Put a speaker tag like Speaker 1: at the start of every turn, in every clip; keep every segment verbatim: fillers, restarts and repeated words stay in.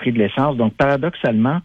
Speaker 1: prix de l'essence. Donc, paradoxalement,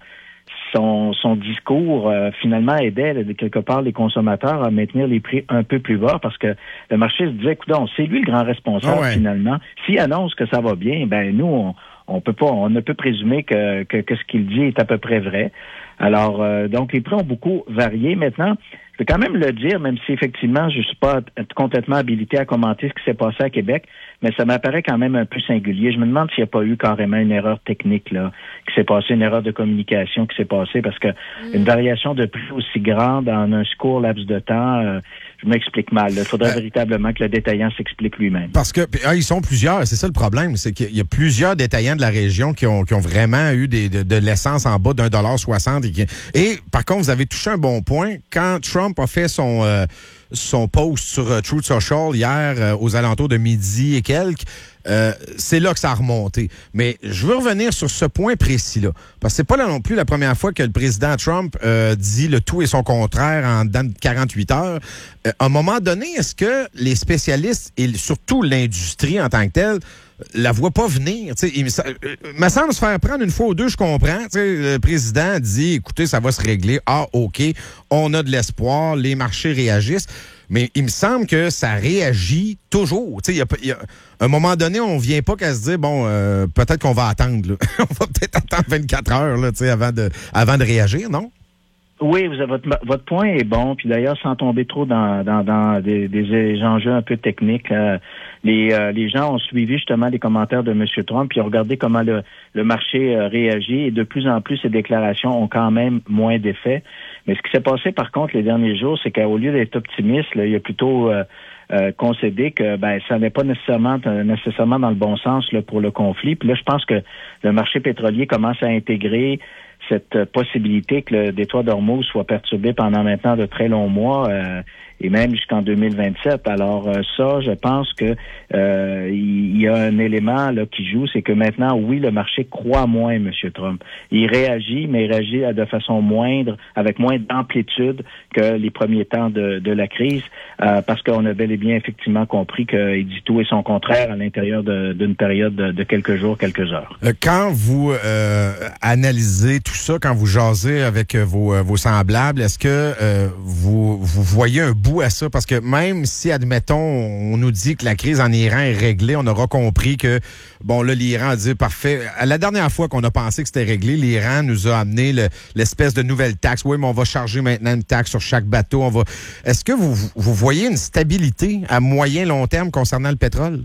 Speaker 1: son, son discours, euh, finalement, aidait là, quelque part les consommateurs à maintenir les prix un peu plus bas parce que le marché se disait, écoute, c'est lui le grand responsable, oh ouais. finalement. S'il annonce que ça va bien, ben nous, on, on peut pas, on ne peut présumer que, que, que ce qu'il dit est à peu près vrai. Alors, euh, donc, les prix ont beaucoup varié. Maintenant, je vais quand même le dire, même si effectivement, je suis pas complètement habilité à commenter ce qui s'est passé à Québec, mais ça m'apparaît quand même un peu singulier. Je me demande s'il n'y a pas eu carrément une erreur technique là qui s'est passée, une erreur de communication qui s'est passée, parce que mmh. une variation de prix aussi grande en un si court laps de temps, euh, je m'explique mal. Il faudrait euh, véritablement que le détaillant s'explique lui-même.
Speaker 2: Parce que ah, ils sont plusieurs, c'est ça le problème, c'est qu'il y a plusieurs détaillants de la région qui ont, qui ont vraiment eu des, de, de l'essence en bas d'un dollar soixante. Et, qui, et par contre, vous avez touché un bon point. Quand Trump a fait son... Euh, son post sur uh, Truth Social hier euh, aux alentours de midi et quelques, euh, c'est là que ça a remonté. Mais je veux revenir sur ce point précis-là, parce que c'est pas là non plus la première fois que le président Trump euh, dit le tout et son contraire en dedans de quarante-huit heures. Euh, à un moment donné, est-ce que les spécialistes et surtout l'industrie en tant que telle la voit pas venir? T'sais, il me semble se faire prendre une fois ou deux, je comprends. T'sais, le président dit, écoutez, ça va se régler. Ah, OK, on a de l'espoir, les marchés réagissent. Mais il me semble que ça réagit toujours. Il y a, y a, à un moment donné, on vient pas qu'à se dire, bon, euh, peut-être qu'on va attendre. Là. On va peut-être attendre vingt-quatre heures là, avant, de, avant de réagir, non?
Speaker 1: Oui, vous avez, votre, votre point est bon. Puis d'ailleurs, sans tomber trop dans, dans, dans des, des enjeux un peu techniques, euh, les, euh, les gens ont suivi justement les commentaires de M. Trump, puis ont regardé comment le, le marché euh, réagit. Et de plus en plus, ces déclarations ont quand même moins d'effet. Mais ce qui s'est passé, par contre, les derniers jours, c'est qu'au lieu d'être optimiste, là, il a plutôt euh, euh, concédé que ben ça n'est pas nécessairement nécessairement dans le bon sens là, pour le conflit. Puis là, je pense que le marché pétrolier commence à intégrer cette possibilité que le détroit d'Ormuz soit perturbé pendant maintenant de très longs mois euh, et même jusqu'en deux mille vingt-sept. Alors euh, ça, je pense que euh, il y a un élément là qui joue, c'est que maintenant, oui, le marché croit moins M. Trump. Il réagit, mais il réagit de façon moindre, avec moins d'amplitude que les premiers temps de, de la crise, euh, parce qu'on a bel et bien effectivement compris qu'il dit tout et son contraire à l'intérieur de, d'une période de, de quelques jours, quelques heures.
Speaker 2: Quand vous euh, analysez tout ça, quand vous jasez avec vos, vos semblables, est-ce que euh, vous, vous voyez un bout à ça? Parce que même si, admettons, on nous dit que la crise en Iran est réglée, on aura compris que, bon, là, l'Iran a dit, parfait. À la dernière fois qu'on a pensé que c'était réglé, l'Iran nous a amené le, l'espèce de nouvelle taxe. Oui, mais on va charger maintenant une taxe sur chaque bateau. On va. Est-ce que vous, vous voyez une stabilité à moyen, long terme concernant le pétrole?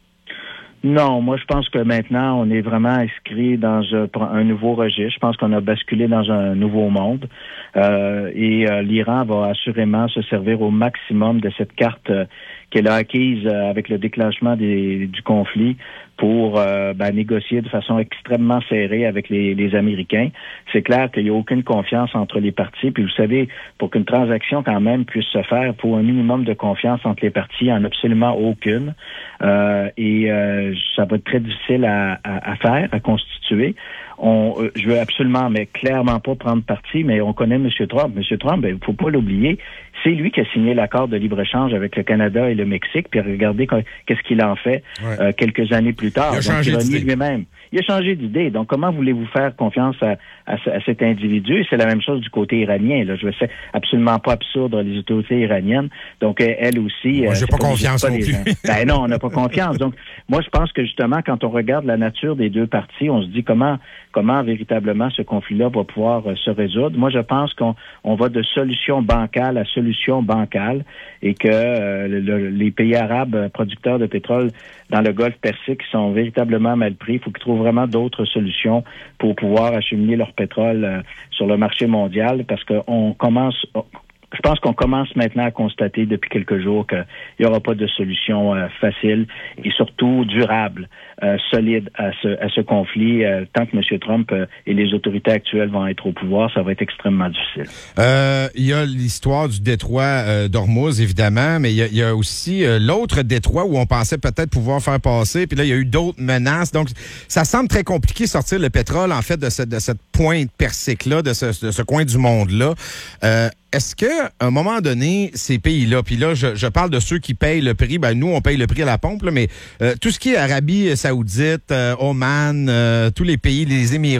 Speaker 1: Non, moi je pense que maintenant on est vraiment inscrit dans un, un nouveau registre. Je pense qu'on a basculé dans un nouveau monde euh, et euh, l'Iran va assurément se servir au maximum de cette carte euh, qu'elle a acquise euh, avec le déclenchement des, du conflit pour euh, ben, négocier de façon extrêmement serrée avec les, les Américains. C'est clair qu'il n'y a aucune confiance entre les parties. Puis vous savez, pour qu'une transaction quand même puisse se faire, pour un minimum de confiance entre les parties, il n'y en a absolument aucune. Euh, et euh, ça va être très difficile à, à, à faire, à constituer. On, euh, je veux absolument, mais clairement pas prendre parti, mais on connaît M. Trump. M. Trump, il ben, faut pas l'oublier, c'est lui qui a signé l'accord de libre-échange avec le Canada et le Mexique, puis regardez qu'est-ce qu'il en fait ouais. euh, quelques années plus tard.
Speaker 2: Il a changé
Speaker 1: Donc, il
Speaker 2: d'idée.
Speaker 1: lui-même. Il a changé d'idée. Donc, comment voulez-vous faire confiance à, à, à cet individu? Et c'est la même chose du côté iranien. Là. Je sais absolument pas absurde les autorités iraniennes. Donc, elles aussi...
Speaker 2: Moi, j'ai
Speaker 1: euh,
Speaker 2: pas confiance non plus.
Speaker 1: Ben non, on n'a pas confiance. Donc, moi, je pense que justement, quand on regarde la nature des deux parties, on se dit comment comment véritablement ce conflit-là va pouvoir euh, se résoudre. Moi, je pense qu'on on va de solution bancale à solution bancale et que euh, le, les pays arabes producteurs de pétrole dans le Golfe Persique sont véritablement mal pris. Il faut qu'ils trouvent vraiment d'autres solutions pour pouvoir acheminer leur pétrole euh, sur le marché mondial parce qu'on commence... Je pense qu'on commence maintenant à constater depuis quelques jours qu'il n'y aura pas de solution euh, facile et surtout durable, euh, solide à ce, à ce conflit. Euh, tant que M. Trump euh, et les autorités actuelles vont être au pouvoir, ça va être extrêmement difficile.
Speaker 2: Euh, il y a l'histoire du détroit euh, d'Ormuz, évidemment, mais il y a, il y a aussi euh, l'autre détroit où on pensait peut-être pouvoir faire passer, puis là, il y a eu d'autres menaces. Donc, ça semble très compliqué sortir le pétrole, en fait, de, ce, de cette pointe persique-là, de ce, de ce coin du monde-là. Euh, Est-ce que, à un moment donné, ces pays-là, puis là, je, je parle de ceux qui payent le prix, ben nous, on paye le prix à la pompe, là, mais euh, tout ce qui est Arabie Saoudite, euh, Oman, euh, tous les pays, les Émirats,